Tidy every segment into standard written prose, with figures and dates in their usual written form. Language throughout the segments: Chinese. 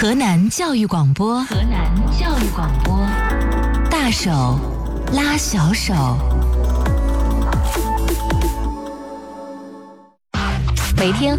河南教育广播，大手拉小手。 每天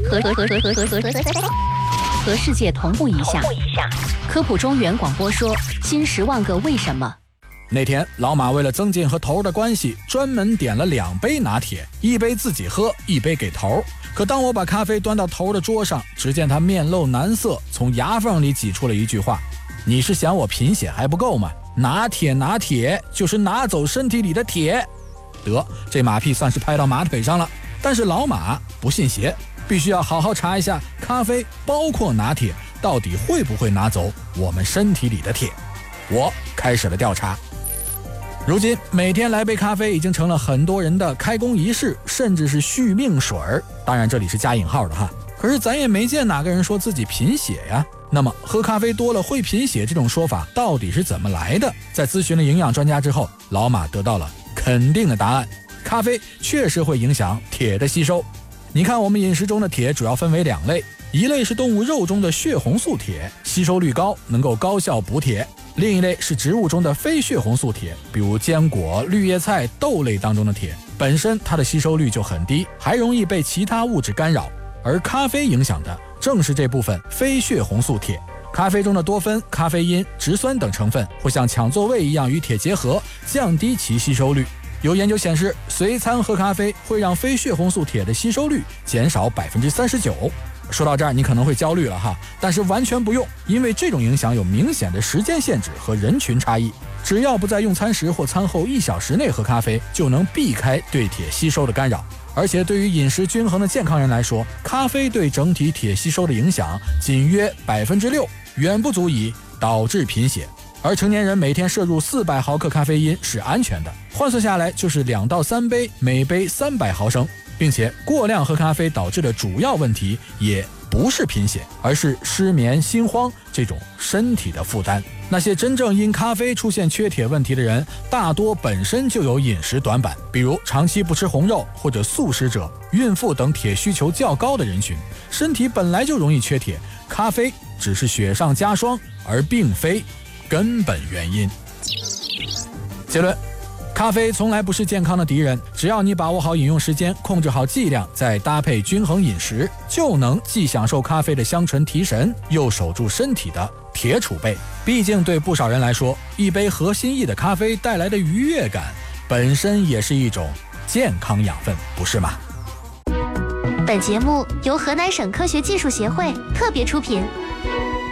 和世界同步一下。科普中原广播说新10万个为什么。 那天老马为了增进和头的关系，专门点了2杯拿铁，一杯自己喝，一杯给头。可当我把咖啡端到头的桌上，只见他面露难色，从牙缝里挤出了一句话：你是想我贫血还不够吗？拿铁就是拿走身体里的铁。得，这马屁算是拍到马腿上了。但是老马不信邪，必须要好好查一下咖啡包括拿铁到底会不会拿走我们身体里的铁。我开始了调查。如今每天来杯咖啡已经成了很多人的开工仪式，甚至是续命水儿，当然这里是加引号的哈。可是咱也没见哪个人说自己贫血呀。那么喝咖啡多了会贫血这种说法到底是怎么来的？在咨询了营养专家之后，老马得到了肯定的答案：咖啡确实会影响铁的吸收。你看我们饮食中的铁主要分为2类，一类是动物肉中的血红素铁，吸收率高，能够高效补铁；另一类是植物中的非血红素铁，比如坚果、绿叶菜、豆类当中的铁，本身它的吸收率就很低，还容易被其他物质干扰。而咖啡影响的正是这部分非血红素铁。咖啡中的多酚、咖啡因、植酸等成分会像抢座位一样与铁结合，降低其吸收率。有研究显示，随餐喝咖啡会让非血红素铁的吸收率减少39%。说到这儿你可能会焦虑了哈，但是完全不用，因为这种影响有明显的时间限制和人群差异。只要不在用餐时或餐后1小时内喝咖啡，就能避开对铁吸收的干扰。而且对于饮食均衡的健康人来说，咖啡对整体铁吸收的影响仅约6%，远不足以导致贫血。而成年人每天摄入400毫克咖啡因是安全的，换算下来就是2到3杯，每杯300毫升。并且过量喝咖啡导致的主要问题也不是贫血，而是失眠、心慌这种身体的负担。那些真正因咖啡出现缺铁问题的人，大多本身就有饮食短板，比如长期不吃红肉或者素食者、孕妇等铁需求较高的人群，身体本来就容易缺铁，咖啡只是雪上加霜，而并非根本原因。结论：咖啡从来不是健康的敌人，只要你把握好饮用时间，控制好剂量，再搭配均衡饮食，就能既享受咖啡的香醇提神，又守住身体的铁储备。毕竟对不少人来说，一杯合心意的咖啡带来的愉悦感，本身也是一种健康养分，不是吗？ 本节目由河南省科学技术协会特别出品。